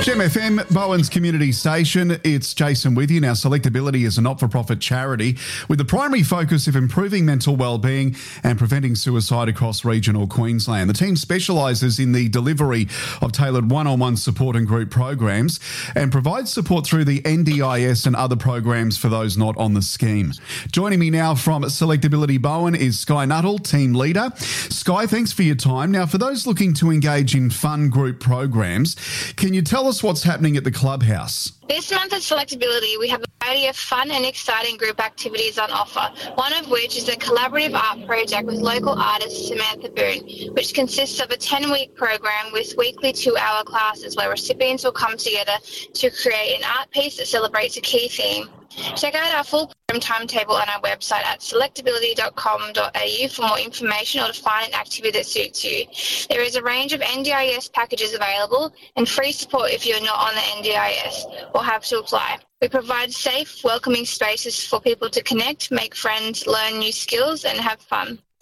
Gem FM, Bowen's community station. It's Jason with you. Now, Selectability is a not-for-profit charity with the primary focus of improving mental wellbeing and preventing suicide across regional Queensland. The team specialises in the delivery of tailored one-on-one support and group programs and provides support through the NDIS and other programs for those not on the scheme. Joining me now from Selectability Bowen is Sky Nuttall, team leader. Sky, thanks for your time. Now, for those looking to engage in fun group programs, can you tell us what's happening at the clubhouse? This month at Selectability, we have a variety of fun and exciting group activities on offer, one of which is a collaborative art project with local artist Samantha Boone, which consists of a 10-week program with weekly 2-hour classes where recipients will come together to create an art piece that celebrates a key theme. Check out our full program timetable on our website at selectability.com.au for more information or to find an activity that suits you. There is a range of NDIS packages available and free support if you're not on the NDIS or have to apply. We provide safe, welcoming spaces for people to connect, make friends, learn new skills and have fun.